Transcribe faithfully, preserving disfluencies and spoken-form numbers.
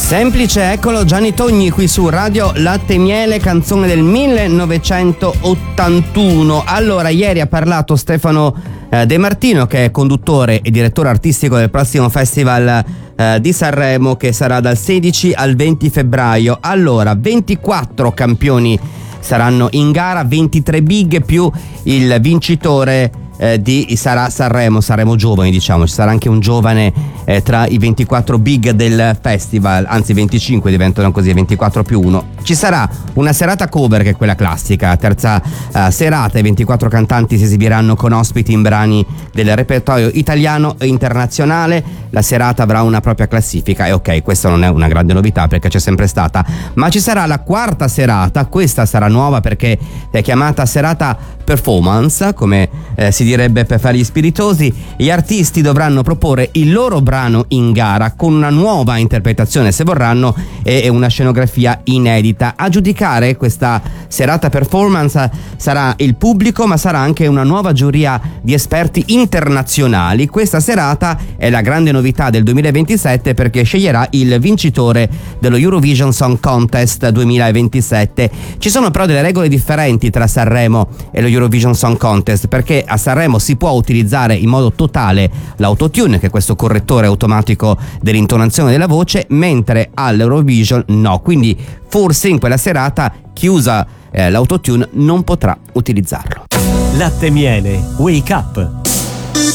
Semplice, eccolo, Gianni Togni qui su Radio Latte e Miele, canzone del millenovecentottantuno. Allora, ieri ha parlato Stefano eh, De Martino, che è conduttore e direttore artistico del prossimo festival eh, di Sanremo, che sarà dal sedici al venti febbraio. Allora, ventiquattro campioni saranno in gara, ventitré big più il vincitore Eh, di sarà Sanremo, Sanremo giovani, diciamo, ci sarà anche un giovane eh, tra i ventiquattro big del festival, anzi venticinque diventano così, ventiquattro più uno. Ci sarà una serata cover, che è quella classica, terza eh, serata, i ventiquattro cantanti si esibiranno con ospiti in brani del repertorio italiano e internazionale. La serata avrà una propria classifica e ok, questa non è una grande novità perché c'è sempre stata, ma ci sarà la quarta serata, questa sarà nuova perché è chiamata serata performance, come eh, si direbbe per fare gli spiritosi. Gli artisti dovranno proporre il loro brano in gara con una nuova interpretazione, se vorranno, e una scenografia inedita. A giudicare questa serata performance sarà il pubblico, ma sarà anche una nuova giuria di esperti internazionali. Questa serata è la grande novità del duemilaventisette perché sceglierà il vincitore dello Eurovision Song Contest duemilaventisette. Ci sono però delle regole differenti tra Sanremo e lo Eurovision Song Contest, perché a Sanremo si può utilizzare in modo totale l'autotune, che è questo correttore automatico dell'intonazione della voce, mentre all'Eurovision no. Quindi forse in quella serata chi usa eh, l'autotune non potrà utilizzarlo. Latte e Miele, Wake Up.